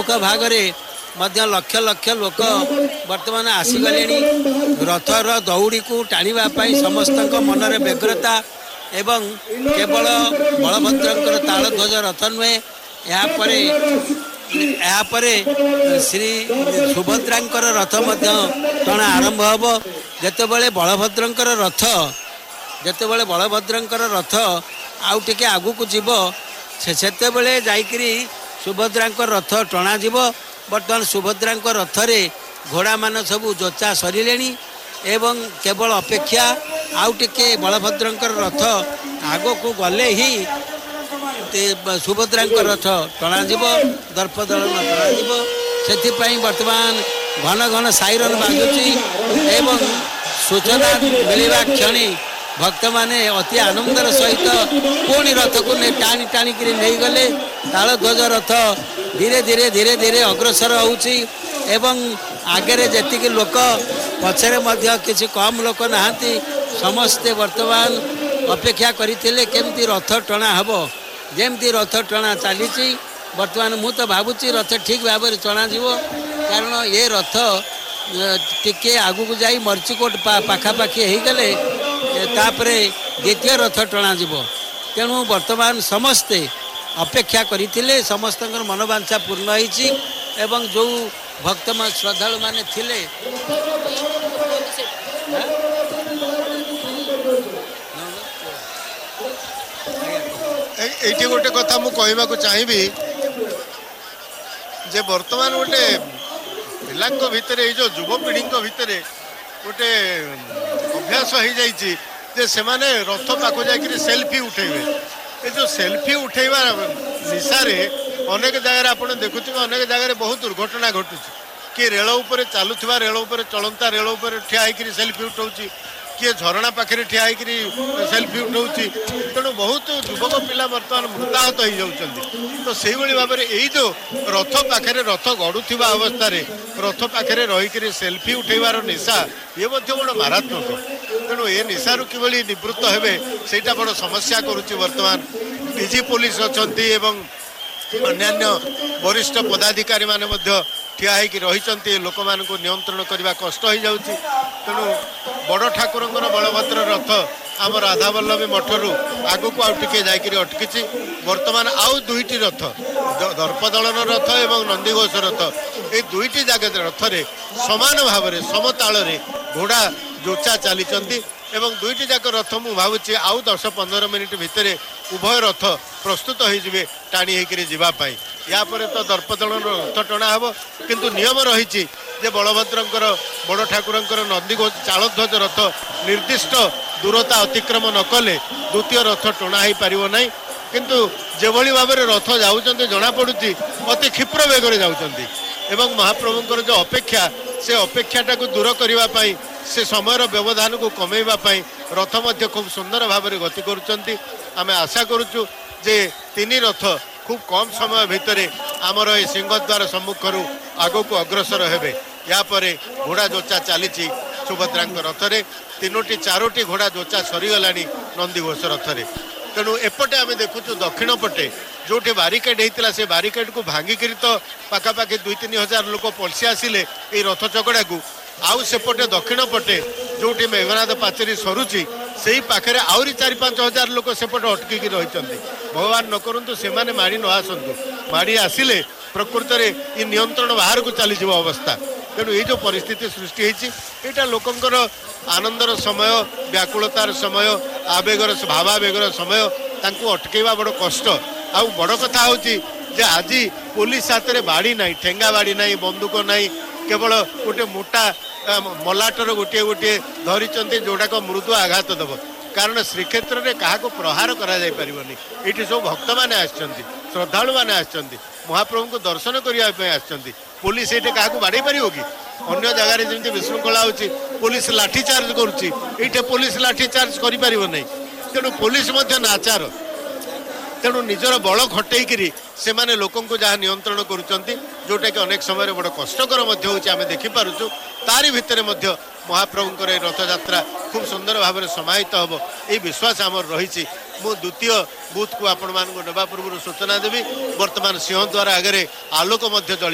सम्मुख भाग में लक्ष लक्ष लोक वर्तमान आसीगले रथर दौड़ी को टाणी समस्त मनरे व्यग्रता एवं केवल बलभद्र तालध्वज रथ नुहे यापर श्री सुभद्रा रथ टणा आरंभ हम जितेबले बलभद्र रथ आउ टिके आगु को जीव सेतेबले जाइकरी सुभद्रा रथ टणा जीव। बर्तमान सुभद्रा रथ रे घोड़ा मान सबू जोचा सरिले एवं केवल अपेक्षा आउ टिके बलभद्र रथ आग को गले ही सुभद्रा रथ टणा जीव दर्पदलन टणा जीव। से वर्तमान घन घन साइरन बाजुची एवं सूचना मिलवा क्षणी भक्त माने अति आनंदर सहित पुणी रथ को टाणी टाणिक नहीं गले। तालध्वज रथ धीरे धीरे धीरे धीरे अग्रसर होउची एवं आगे जी लोक पछरे मध्य किसी कम लोक नहांती समस्ते वर्तमान अपेक्षा करते केमती रथ टणा हम जमती रथ टणा चली। वर्तमान मु तो भावुची रथ ठीक भाव में टणा जीव कारण ये रथ टिके आगु को जाई मर्चिकोट पाखापाखि हो गले तापरे द्वितीय रथ टणा जीव। तेणु वर्तमान समस्ते अपेक्षा करते समस्त मनोवांछा पूर्ण होईची एवं जो भक्त श्रद्धालु माने थिले ये गोटे कथा मु कहवा चाहिए जे वर्तमान गोटे पिला भितर जो युवपीढ़ी भितर गोटे अभ्यास हो जाइए जे से माने रथ पाख जाकि सेल्फी उठेबे। ये जो सेल्फी उठेवा निशारे अनेक जगह आप देखुवे अनेक जगह बहुत दुर्घटना घटुची किए रेल उपर चलुवा रेल उपर चलता रेल उपर ठिया होकर सेल्फी उठाऊँगी किए झरणा पाखे ठिया होकर सेल्फी उठाऊँगी। तेणु बहुत युवक पिला बर्तमान मृताहत हो जाती। तो से भाव में यही जो रथ पाखे रथ गड़ुवा अवस्था रथ पाखे रहीकि सेल्फी उठेबार निशा ये बड़ मारात्मक। तेणु ये निशारू कि निवृत्त हे सेटा बड़ समस्या करुच्ची। वर्तमान डीजी पुलिस अच्छा अन्यान्य वरिष्ठ पदाधिकारी माने ठिया होकर रही लोक मान नियंत्रण करने कष्ट हो जाऊँगी। तेणु बड़ ठाकुर बलभद्र रथ आम राधावल्लभी मठरू आग को आउ टिके जाकि अटकी। वर्तमान आउ दुईटी रथ दर्पदलन रथ एवं नंदीघोष रथ ये दुईटी जगह रथ रे समान भाव में समताल घोड़ा जोचा चली एवं दुईटी जाक रथ मु भावुची आउ 10-15 मिनिट भितर उभय रथ प्रस्तुत होइजिबे टाणी होकर जीवाई। यापर तो दर्पदलन रथ टणा हम किंतु नियम रही जे बलभद्रंकर बड़ ठाकुरंकर नंदीघोष तालध्वज रथ निर्दिष्ट दूरता अतिक्रम न कले द्वितीय रथ टणा हो पार ना। किंतु जेभली भाव में रथ जाऊँच जना पड़ुची अति क्षिप्र वेगर जाऊँच एवं महाप्रभुंकर जो अपेक्षा से अपेक्षाटा को दूर करने से समय व्यवधान को कमेवाई रथ मध्य खूब सुंदर भाव में गति करुँच। आम आशा करुचु जे तीन रथ खूब कम समय भितर आमर ये सिंहद्वार सम्मुखर आग को अग्रसर हेबे। यापर घोड़ा जोचा चली सुभद्रा रथ रे 3-4 घोड़ा जोचा सरीगला नंदीघोष रथ रे। तेणु एपटे आम देखुचु दक्षिण पटे जो बारिकेड होता से बारिकेड को भांगिक तो पाखापाखि 2-3 हजार लोक पलसी आसिले ये रथ चकड़ा को आउ सेपटे दक्षिण पटे जो मेघनाथ पाचेरी सरुची से पाखे आहरी 4-5 हजार लोक सेपटे अटकिकी रही। भगवान न करूँ से माड़ी न आसतु माड़ी आसिले प्रकृत में ये नियंत्रण बाहर को चली अवस्था। तेणु ये जो परिस्थिति सृष्टि होती यहाँ लोकंर आनंदर समय व्याकुलतार समय आवेगर भावावेगर समय तांको अटकेवा बड़ कष्ट। आउ बड़ कथा हूँ जे आज पुलिस हाथ में बाड़ी ना ठेंगा बाड़ी ना बंदूक ना केवल गोटे मोटा मलाटर गोटे गोटे धरी जोड़ाक मृदु आघात दब कारण श्रीक्षेत्र में क्या प्रहार करानी। ये सब भक्त मैंने आसछन्ति श्रद्धालु मैंने आसछन्ति महाप्रभु को दर्शन करने आसछन्ति। पुलिस ये क्या बाड़े पार कि अन्य जगह जमी विशृंखला होची पुलिस लाठीचार्ज करुच्ची ये पुलिस लाठीचार्ज कर। तेणु पुलिस नाचार तेणु निजर बल खटेकरी से माने लोकों को जहाँ नियंत्रण करुँच जोटा कि अनेक समय बड़ कष्टकर आम देखिपुँ। तारी भितर महाप्रभुंकर रथयात्रा खूब सुंदर भाव में समाहित हम ये विश्वास आमर रही। मु द्वितीय बूथ को आपण मान नेबा पूर्व सूचना देवी। वर्तमान सिंहद्वार आगे आलोक